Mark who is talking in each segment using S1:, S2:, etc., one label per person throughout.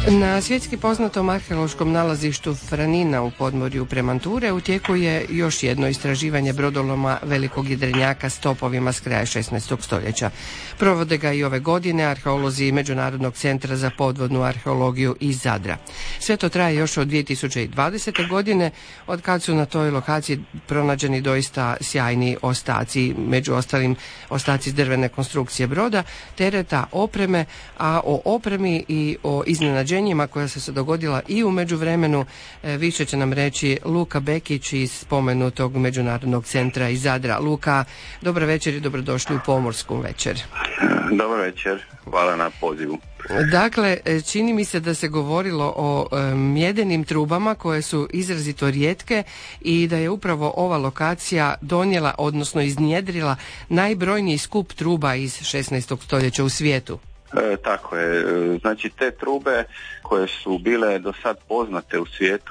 S1: Na svjetski poznatom arheološkom nalazištu Franina u podmorju Premanture u tijeku je još jedno istraživanje brodoloma velikog jedrenjaka s topovima s kraja 16. stoljeća. Provode ga i ove godine arheolozi Međunarodnog centra za podvodnu arheologiju iz Zadra. Sve to traje još od 2020. godine, od kad su na toj lokaciji pronađeni doista sjajni ostaci, među ostalim ostaci drvene konstrukcije broda, tereta, opreme, a o opremi i o iznenađenjima koja su se dogodila i u međuvremenu više će nam reći Luka Bekić iz spomenutog Međunarodnog centra iz Zadra. Luka, dobar večer i dobrodošli u Pomorsku večer.
S2: Dobar večer, hvala na pozivu.
S1: Dakle, čini mi se da se govorilo o mjedenim trubama koje su izrazito rijetke i da je upravo ova lokacija donijela, odnosno iznjedrila najbrojniji skup truba iz 16. stoljeća u svijetu.
S2: Tako je, znači te trube koje su bile do sad poznate u svijetu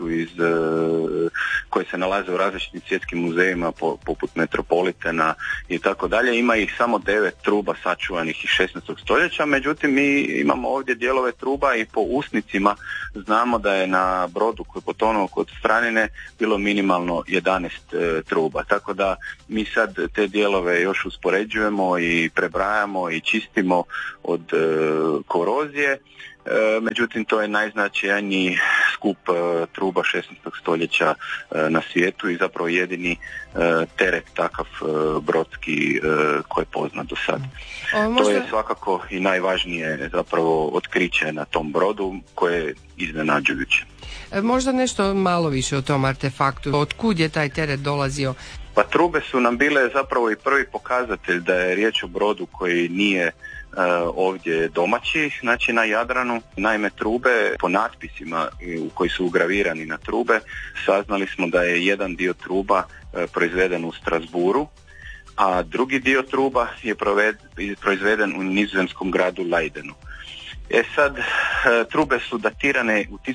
S2: koje se nalaze u različitim svjetskim muzejima poput Metropolitana i tako dalje, ima ih samo 9 truba sačuvanih iz 16. stoljeća, međutim mi imamo ovdje dijelove truba i po usnicima znamo da je na brodu koji je potonuo kod Franine bilo minimalno 11 truba, tako da mi sad te dijelove još uspoređujemo i prebrajamo i čistimo od korozije. Međutim, to je najznačajniji skup truba 16. stoljeća na svijetu i zapravo jedini teret takav brodski koji je poznat do sad. To je svakako i najvažnije zapravo otkriće na tom brodu koje je iznenađujuće.
S1: Možda nešto malo više o tom artefaktu. Otkud je taj teret dolazio?
S2: Pa trube su nam bile zapravo i prvi pokazatelj da je riječ o brodu koji nije ovdje domaći, znači na Jadranu. Naime, trube po natpisima koji su ugravirani na trube saznali smo da je jedan dio truba proizveden u Strasbourgu, a drugi dio truba je proizveden u nizozemskom gradu Leidenu. Sad, trube su datirane u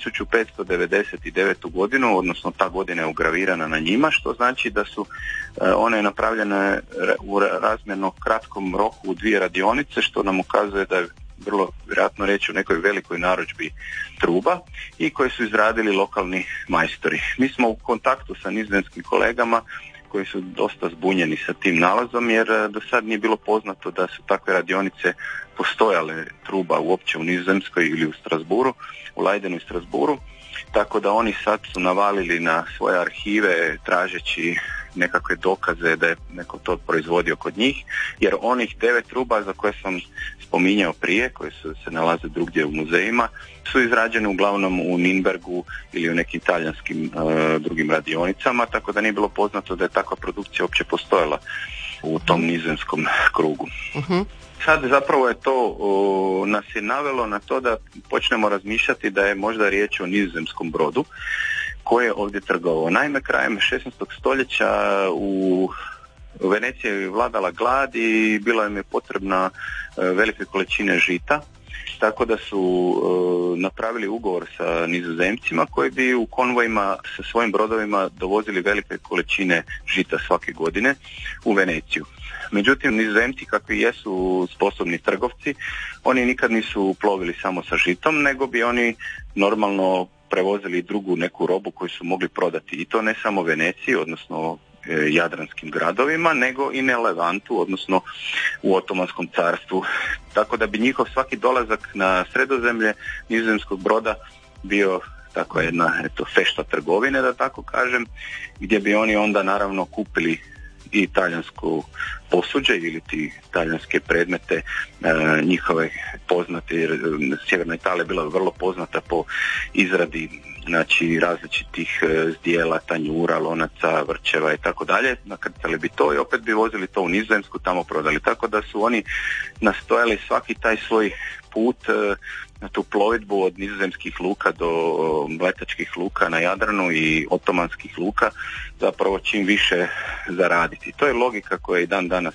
S2: 1599. godinu, odnosno ta godina je ugravirana na njima, što znači da su one napravljene u razmjerno kratkom roku u 2 radionice, što nam ukazuje da je vrlo vjerojatno reći o nekoj velikoj narudžbi truba i koje su izradili lokalni majstori. Mi smo u kontaktu sa nizozemskim kolegama koji su dosta zbunjeni sa tim nalazom, jer do sad nije bilo poznato da su takve radionice postojale truba uopće u Nizozemskoj ili u Strasbourgu, u Leidenu i Strasbourgu, tako da oni sad su navalili na svoje arhive tražeći nekakve dokaze da je neko to proizvodio kod njih, jer onih 9 truba za koje sam spominjao prije, koje se nalaze drugdje u muzejima, su izrađene uglavnom u Nürnbergu ili u nekim talijanskim drugim radionicama, tako da nije bilo poznato da je takva produkcija uopće postojala u tom nizozemskom krugu. Sad zapravo je to nas je navelo na to da počnemo razmišljati da je možda riječ o nizozemskom brodu koji je ovdje trgovao. Naime, krajem 16. stoljeća u Veneciji je vladala glad i bilo im je potrebna velike količine žita, tako da su napravili ugovor sa Nizozemcima koji bi u konvojima sa svojim brodovima dovozili velike količine žita svake godine u Veneciju. Međutim, Nizozemci kakvi jesu sposobni trgovci, oni nikad nisu plovili samo sa žitom, nego bi oni normalno prevozili drugu neku robu koju su mogli prodati i to ne samo Veneciji, odnosno jadranskim gradovima, nego i na Levantu, odnosno u Otomanskom carstvu. Tako da bi njihov svaki dolazak na Sredozemlje nizozemskog broda bio tako jedna fešta trgovine, da tako kažem, gdje bi oni onda naravno kupili i talijansko posuđe ili ti talijanske predmete njihove poznate, jer Sjeverna Italija je bila vrlo poznata po izradi znači različitih zdjela, tanjura, lonaca, vrčeva i tako dalje. Nakrcali bi to i opet bi vozili to u Nizozemsku, tamo prodali. Tako da su oni nastojali svaki taj svoj put na tu plovidbu od nizozemskih luka do mletačkih luka na Jadranu i otomanskih luka zapravo čim više zaraditi. To je logika koja i dan danas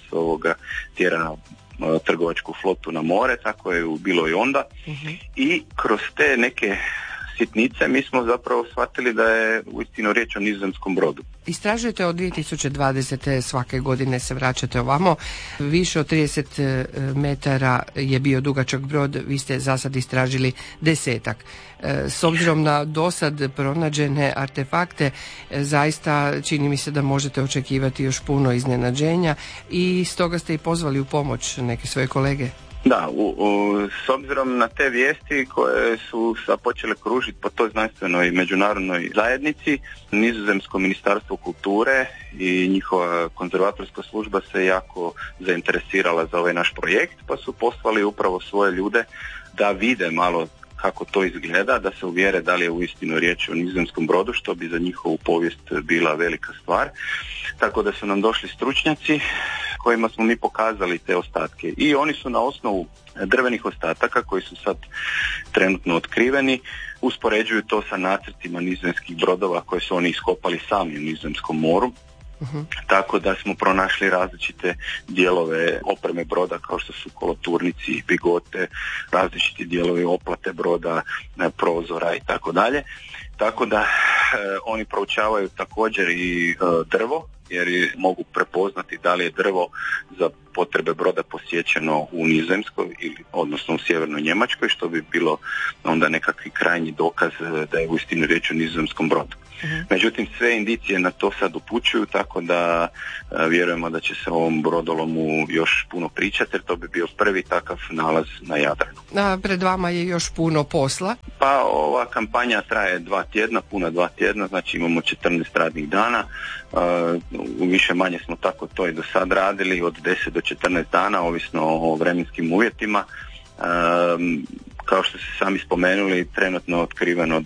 S2: tjera trgovačku flotu na more, tako je bilo i onda. I kroz te neke sitnice, mi smo zapravo shvatili da je uistinu riječ o nizozemskom brodu.
S1: Istražujete od 2020. svake godine se vraćate ovamo. Više od 30 metara je bio dugačak brod, vi ste za sad istražili 10. S obzirom na dosad pronađene artefakte, zaista čini mi se da možete očekivati još puno iznenađenja i stoga ste i pozvali u pomoć neke svoje kolege.
S2: Da, s obzirom na te vijesti koje su počele kružiti po toj znanstvenoj međunarodnoj zajednici, Nizozemsko ministarstvo kulture i njihova konzervatorska služba se jako zainteresirala za ovaj naš projekt, pa su poslali upravo svoje ljude da vide malo kako to izgleda, da se uvjere da li je uistinu riječ o nizozemskom brodu, što bi za njihovu povijest bila velika stvar. Tako da su nam došli stručnjaci kojima smo mi pokazali te ostatke i oni su na osnovu drvenih ostataka koji su sad trenutno otkriveni uspoređuju to sa nacrtima nizozemskih brodova koje su oni iskopali sami u Nizozemskom moru. Tako da smo pronašli različite dijelove opreme broda kao što su koloturnici, bigote, različiti dijelovi oplate broda, prozora i tako dalje. Tako da oni proučavaju također i drvo, jer mogu prepoznati da li je drvo za potrebe broda posjećeno u Nizozemskoj ili odnosno u sjevernoj Njemačkoj, što bi bilo onda nekakvi krajnji dokaz da je uistinu riječ o nizozemskom brodu. Međutim, sve indicije na to sad upućuju, tako da vjerujemo da će se o ovom brodolomu još puno pričati, jer to bi bio prvi takav nalaz na Jadranu.
S1: A pred vama je još puno posla?
S2: Pa ova kampanja traje 2 tjedna, puna 2 tjedna, znači imamo 14 radnih dana. Više manje smo tako to i do sad radili, od 10 do 14 dana, ovisno o vremenskim uvjetima. Kao što ste sami spomenuli, trenutno je otkriveno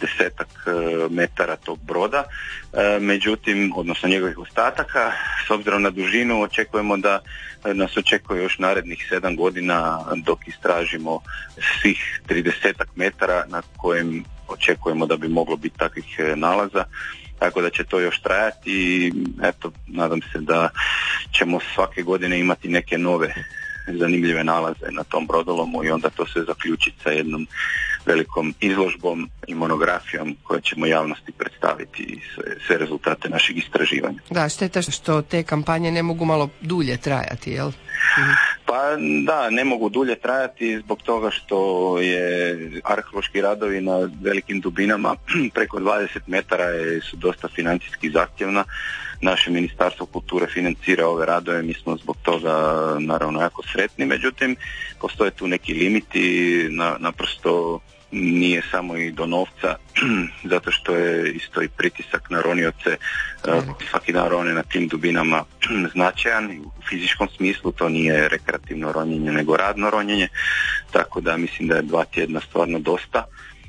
S2: 10 metara tog broda, međutim, odnosno njegovih ostataka, s obzirom na dužinu očekujemo da nas očekuje još narednih 7 godina dok istražimo svih 30 metara na kojem očekujemo da bi moglo biti takvih nalaza. Tako da će to još trajati i eto, nadam se da ćemo svake godine imati neke nove zanimljive nalaze na tom brodolomu i onda to sve zaključiti sa jednom velikom izložbom i monografijom koje ćemo javnosti predstaviti i sve rezultate naših istraživanja.
S1: Da, šteta što te kampanje ne mogu malo dulje trajati, jel?
S2: Pa da, ne mogu dulje trajati zbog toga što je arheološki radovi na velikim dubinama preko 20 metara su dosta financijski zahtjevna. Naše Ministarstvo kulture financira ove radove, mi smo zbog toga naravno jako sretni, međutim postoje tu neki limiti, naprosto nije samo i do novca, zato što je isto i pritisak na ronioce, svaki dan rone na tim dubinama značajan, u fizičkom smislu to nije rekreativno ronjenje nego radno ronjenje, tako da mislim da je 2 tjedna stvarno dosta.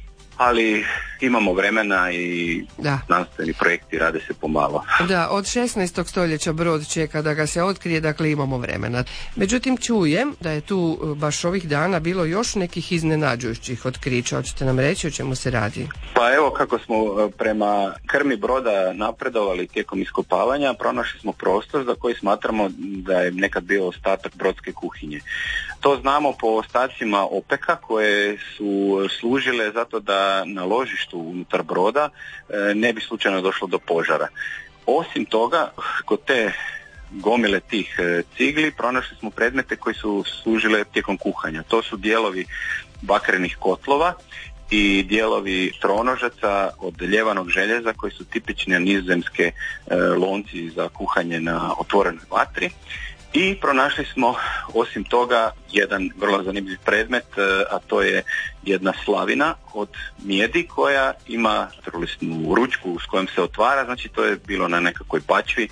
S2: Ali imamo vremena i znanstveni projekti rade se pomalo.
S1: Da, od 16. stoljeća brod čeka da ga se otkrije, dakle imamo vremena. Međutim, čujem da je tu baš ovih dana bilo još nekih iznenađujućih otkrića. Hoćete nam reći o čemu se radi?
S2: Pa evo, kako smo prema krmi broda napredovali tijekom iskopavanja, pronašli smo prostor za koji smatramo da je nekad bio ostatak brodske kuhinje. To znamo po ostacima opeka koje su služile zato da na ložištu unutar broda ne bi slučajno došlo do požara. Osim toga, kod te gomile tih cigli pronašli smo predmete koji su služile tijekom kuhanja. To su dijelovi bakrenih kotlova i dijelovi tronožaca od ljevanog željeza koji su tipične nizozemske lonci za kuhanje na otvorenoj vatri. I pronašli smo osim toga jedan vrlo zanimljiv predmet, a to je jedna slavina od mijedi koja ima trulistnu ručku s kojom se otvara, znači to je bilo na nekakvoj bačvi.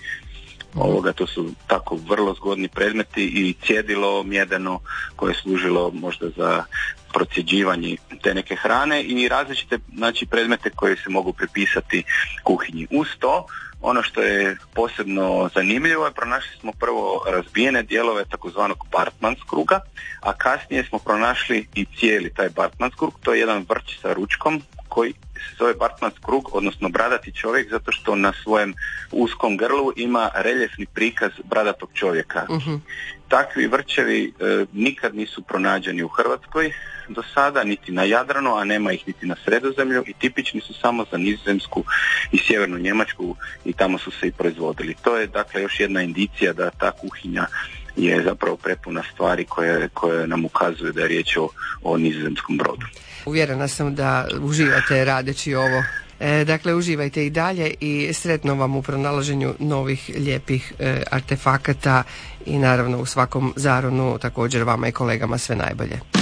S2: To su tako vrlo zgodni predmeti i cjedilo mjedeno koje je služilo možda za procjeđivanje te neke hrane i različite predmete koje se mogu pripisati kuhinji. Uz to, ono što je posebno zanimljivo je pronašli smo prvo razbijene dijelove takozvanog Bartmannskruga, a kasnije smo pronašli i cijeli taj Bartmannskrug, to je jedan vrč sa ručkom koji se zove Bartmannskrug, odnosno bradati čovjek, zato što na svojem uskom grlu ima reljefni prikaz bradatog čovjeka. Takvi vrčevi nikad nisu pronađeni u Hrvatskoj, do sada, niti na Jadranu, a nema ih niti na Sredozemlju i tipični su samo za Nizozemsku i sjevernu Njemačku i tamo su se i proizvodili. To je dakle još jedna indicija da ta kuhinja je zapravo prepuna stvari koje nam ukazuju da je riječ o nizozemskom brodu.
S1: Uvjerena sam da uživate radeći ovo. Dakle, uživajte i dalje i sretno vam u pronalaženju novih lijepih artefakata i naravno u svakom zaronu također vama i kolegama sve najbolje.